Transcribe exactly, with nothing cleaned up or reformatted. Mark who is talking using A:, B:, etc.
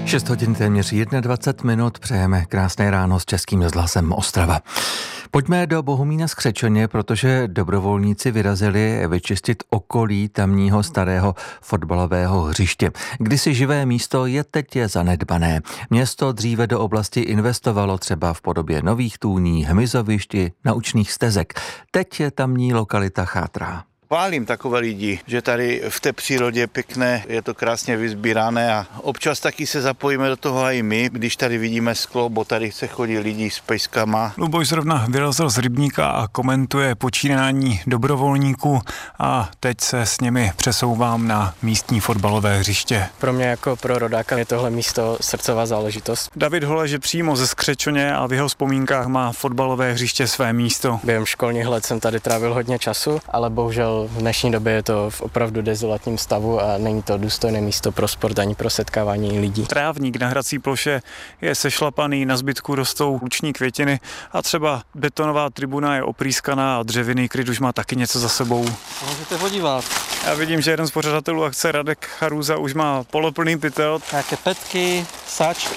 A: šest hodin téměř dvacet jedna minut, přejeme krásné ráno s Českým rozhlasem Ostrava. Pojďme do Bohumína z Křečoně, protože dobrovolníci vyrazili vyčistit okolí tamního starého fotbalového hřiště. Kdysi živé místo je teď je zanedbané. Město dříve do oblasti investovalo třeba v podobě nových tůní, hmyzovišti, naučných stezek. Teď je tamní lokalita chátrá.
B: Chválím takové lidi, že tady v té přírodě pěkné, je to krásně vyzbírané a občas taky se zapojíme do toho i my, když tady vidíme sklo, bo tady se chodí lidi s pejskama.
C: Luboj zrovna vyrazil z rybníka a komentuje počínání dobrovolníků a teď se s nimi přesouvám na místní fotbalové hřiště.
D: Pro mě jako pro rodáka je tohle místo srdcová záležitost.
C: David Holeže přímo ze Skřečoně a v jeho vzpomínkách má fotbalové hřiště své místo.
D: Během školních let jsem tady trávil hodně času, ale bohužel v dnešní době je to v opravdu dezolátním stavu a není to důstojné místo pro sport ani pro setkávání lidí.
C: Trávník na hrací ploše je sešlapaný, na zbytku rostou luční květiny a třeba betonová tribuna je oprýskaná a dřevěný kryt už má taky něco za sebou.
E: Můžete podívat.
C: Já vidím, že jeden z pořadatelů akce Radek Charuza už má poloplný pytel.
E: Nějaké petky, sáčky.